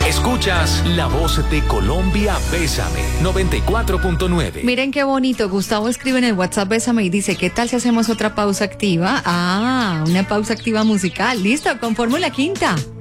Escuchas La Voz de Colombia, Bésame, 94.9. Miren qué bonito. Gustavo escribe en el WhatsApp Bésame y dice, ¿qué tal si hacemos otra pausa activa? Ah, una pausa activa musical. Listo, con Fórmula Quinta.